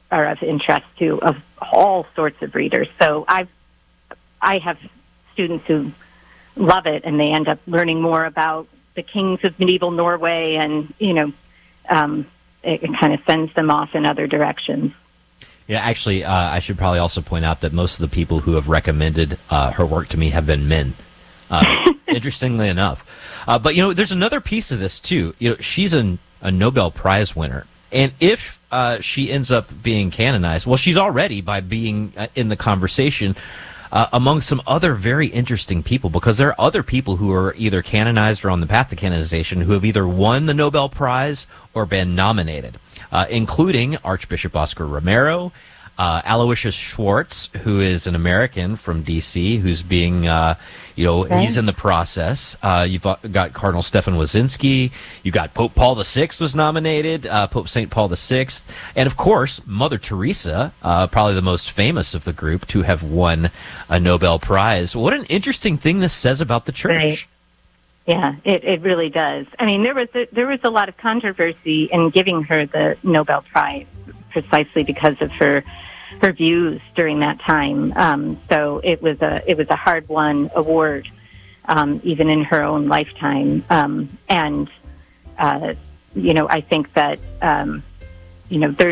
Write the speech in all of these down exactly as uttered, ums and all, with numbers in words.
are of interest to of all sorts of readers. So I've I have students who love it, and they end up learning more about the kings of medieval Norway, and you know, um, it, it kind of sends them off in other directions. Yeah, actually, uh, I should probably also point out that most of the people who have recommended uh, her work to me have been men. Uh, interestingly enough, uh, but you know, there's another piece of this too. You know, she's an, a Nobel Prize winner, and if uh, she ends up being canonized, well, she's already by being uh, in the conversation uh, among some other very interesting people, because there are other people who are either canonized or on the path to canonization who have either won the Nobel Prize or been nominated, uh, including Archbishop Oscar Romero. Uh, Aloysius Schwartz, who is an American from D C, who's being, uh, you know, okay. he's in the process. Uh, you've got Cardinal Stefan Wyszynski. You got Pope Paul the Sixth was nominated, uh, Pope Saint Paul the Sixth. And, of course, Mother Teresa, uh, probably the most famous of the group to have won a Nobel Prize. What an interesting thing this says about the church. Right. Yeah, it, it really does. I mean, there was a, there was a lot of controversy in giving her the Nobel Prize precisely because of her her views during that time. Um, so it was a it was a hard won award, um, even in her own lifetime. Um, and uh, you know, I think that um, you know, there's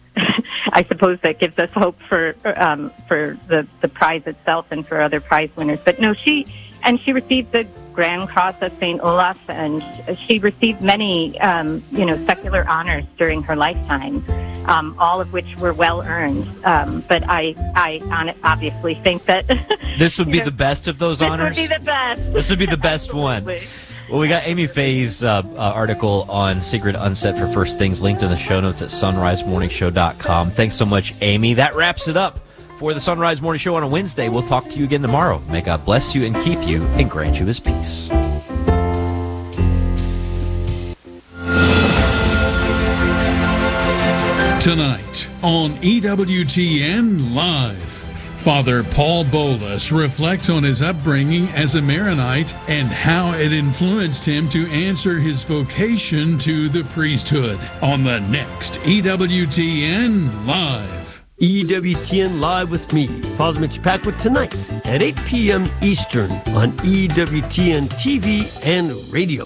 I suppose that gives us hope for um, for the the prize itself and for other prize winners. But no, she and she received the Grand Cross of Saint Olaf, and she received many, um, you know, secular honors during her lifetime, um, all of which were well earned. Um, but I, I obviously think that this would be know, the best of those this honors. This would be the best. This would be the best one. Well, we got Amy Faye's uh, uh, article on Sigrid Undset for First Things linked in the show notes at sunrise morning show dot com. Thanks so much, Amy. That wraps it up for the Sunrise Morning Show on a Wednesday. We'll talk to you again tomorrow. May God bless you and keep you and grant you his peace. Tonight on E W T N Live, Father Paul Bolus reflects on his upbringing as a Maronite and how it influenced him to answer his vocation to the priesthood on the next E W T N Live. E W T N Live with me, Father Mitch Packwood, tonight at eight p.m. Eastern on E W T N T V and radio.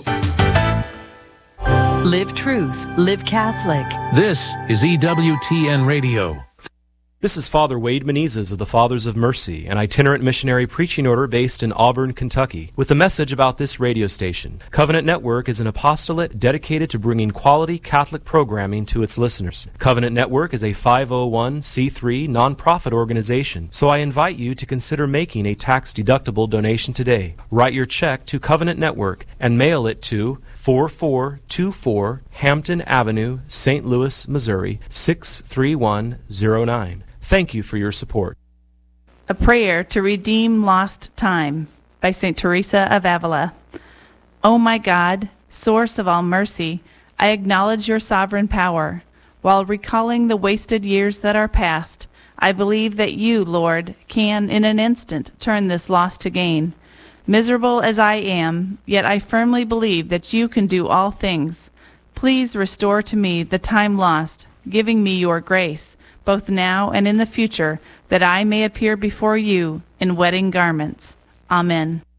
Live truth, live Catholic. This is E W T N Radio. This is Father Wade Menezes of the Fathers of Mercy, an itinerant missionary preaching order based in Auburn, Kentucky, with a message about this radio station. Covenant Network is an apostolate dedicated to bringing quality Catholic programming to its listeners. Covenant Network is a five oh one c three nonprofit organization, so I invite you to consider making a tax-deductible donation today. Write your check to Covenant Network and mail it to four four two four Hampton Avenue, Saint Louis, Missouri, six three one zero nine. Thank you for your support. A Prayer to Redeem Lost Time by Saint Teresa of Avila. O my God, source of all mercy, I acknowledge your sovereign power. While recalling the wasted years that are past, I believe that you, Lord, can in an instant turn this loss to gain. Miserable as I am, yet I firmly believe that you can do all things. Please restore to me the time lost, giving me your grace, both now and in the future, that I may appear before you in wedding garments. Amen.